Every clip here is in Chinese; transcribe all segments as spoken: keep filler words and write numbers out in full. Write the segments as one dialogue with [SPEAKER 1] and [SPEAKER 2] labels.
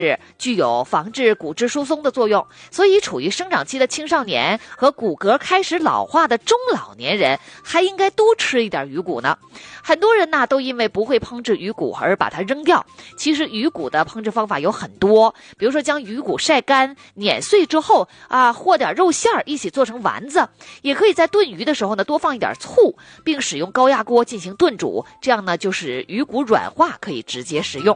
[SPEAKER 1] 是具有防治骨质疏松的作用，所以处于生长期的青少年和骨骼开始老化的中老年人还应该多吃一点鱼骨呢。很多人呢都因为不会烹制鱼骨而把它扔掉，其实鱼骨的烹制方法有很多，比如说将鱼骨晒干碾碎之后啊，和点肉馅儿一起做成丸子，也可以在炖鱼的时候呢多放一点醋，并使用高压锅进行炖煮，这样呢就使鱼骨软化，可以直接食用。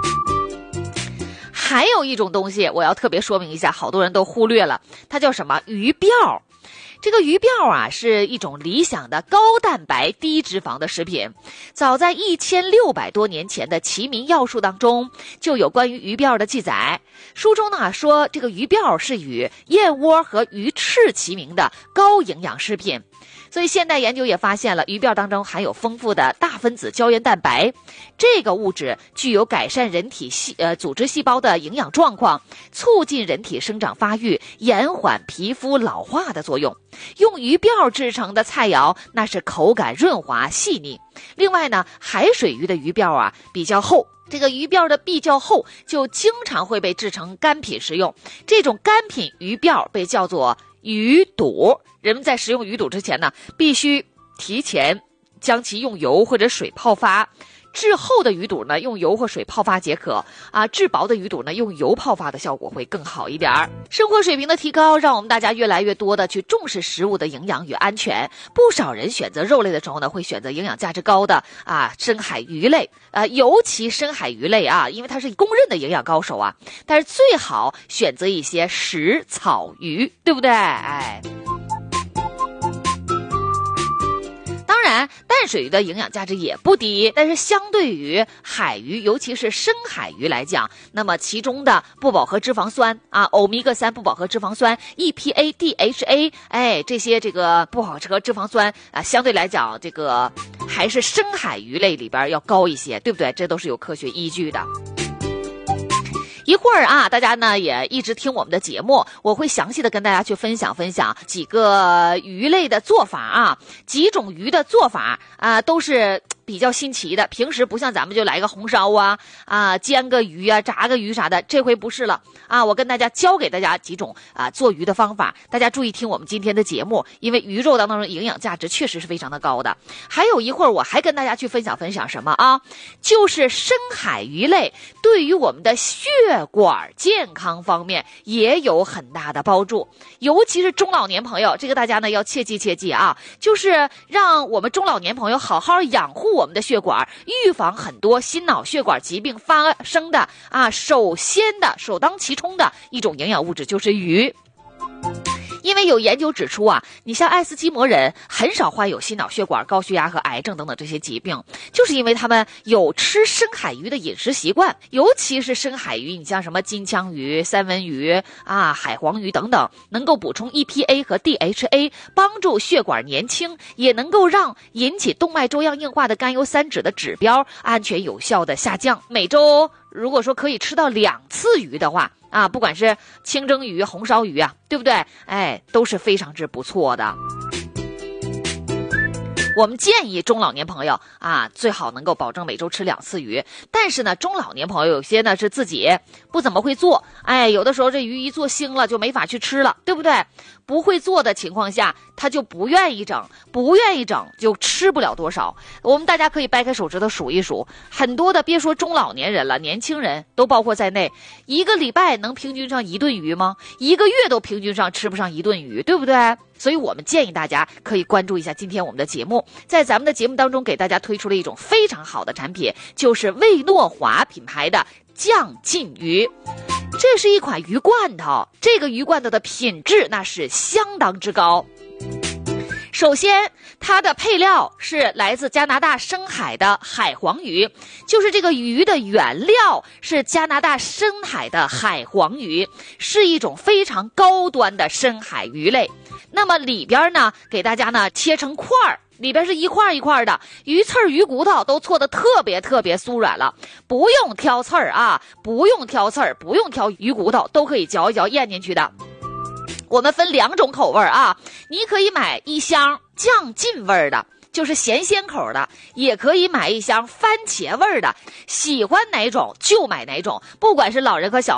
[SPEAKER 1] 还有一种东西我要特别说明一下，好多人都忽略了，它叫什么？鱼鳔。这个鱼鳔啊是一种理想的高蛋白低脂肪的食品，早在一千六百多年前的《齐民要术》当中就有关于鱼鳔的记载。书中呢说，这个鱼鳔是与燕窝和鱼翅齐名的高营养食品。所以现代研究也发现了，鱼鳔当中含有丰富的大分子胶原蛋白，这个物质具有改善人体细呃组织细胞的营养状况，促进人体生长发育，延缓皮肤老化的作用。用鱼鳔制成的菜肴，那是口感润滑细腻。另外呢，海水鱼的鱼鳔啊比较厚，这个鱼鳔的壁较厚，就经常会被制成干品食用。这种干品鱼鳔被叫做鱼肚。人们在食用鱼肚之前呢，必须提前将其用油或者水泡发。制厚的鱼肚呢，用油或水泡发即可啊；制薄的鱼肚呢，用油泡发的效果会更好一点。生活水平的提高，让我们大家越来越多的去重视食物的营养与安全。不少人选择肉类的时候呢，会选择营养价值高的啊深海鱼类，呃，尤其深海鱼类啊，因为它是公认的营养高手啊。但是最好选择一些食草鱼，对不对？哎。当然，淡水鱼的营养价值也不低，但是相对于海鱼，尤其是深海鱼来讲，那么其中的不饱和脂肪酸啊，欧米伽三不饱和脂肪酸 E P A D H A， 哎，这些这个不饱和脂肪酸啊，相对来讲，这个还是深海鱼类里边要高一些，对不对？这都是有科学依据的。一会儿啊，大家呢也一直听我们的节目，我会详细的跟大家去分享分享几个鱼类的做法啊，几种鱼的做法啊，都是比较新奇的。平时不像咱们就来个红烧啊啊，煎个鱼啊，炸个鱼啥的，这回不是了啊！我跟大家教给大家几种啊做鱼的方法，大家注意听我们今天的节目，因为鱼肉当中的营养价值确实是非常的高的。还有一会儿我还跟大家去分享分享什么啊？就是深海鱼类对于我们的血管健康方面也有很大的帮助，尤其是中老年朋友，这个大家呢要切记切记啊，就是让我们中老年朋友好好养护我们的血管，预防很多心脑血管疾病发生的啊，首先的首当其冲的一种营养物质就是鱼。因为有研究指出啊，你像爱斯基摩人很少患有心脑血管、高血压和癌症等等这些疾病，就是因为他们有吃深海鱼的饮食习惯，尤其是深海鱼，你像什么金枪鱼、三文鱼啊、海黄鱼等等，能够补充 E P A 和 D H A， 帮助血管年轻，也能够让引起动脉粥样硬化的甘油三酯的指标安全有效的下降。每周如果说可以吃到两次鱼的话啊，不管是清蒸鱼、红烧鱼啊，对不对？哎，都是非常之不错的。我们建议中老年朋友啊，最好能够保证每周吃两次鱼。但是呢，中老年朋友有些呢是自己不怎么会做，哎，有的时候这鱼一做腥了就没法去吃了，对不对？不会做的情况下，他就不愿意整，不愿意整就吃不了多少。我们大家可以掰开手指头数一数，很多的别说中老年人了，年轻人都包括在内，一个礼拜能平均上一顿鱼吗？一个月都平均上吃不上一顿鱼，对不对？所以我们建议大家可以关注一下今天我们的节目，在咱们的节目当中给大家推出了一种非常好的产品，就是魏诺华品牌的酱浸鱼。这是一款鱼罐头，这个鱼罐头的品质那是相当之高。首先，它的配料是来自加拿大深海的海黄鱼，就是这个鱼的原料是加拿大深海的海黄鱼，是一种非常高端的深海鱼类。那么里边呢，给大家呢切成块儿，里边是一块一块的，鱼刺儿、鱼骨头都搓得特别特别酥软了，不用挑刺儿啊，不用挑刺儿，不用挑鱼骨头，都可以嚼一嚼咽进去的。我们分两种口味啊，你可以买一箱酱浸味的， 就是咸鲜口的，也可以买一箱番茄味儿的，喜欢哪种就买哪种，不管是老人和小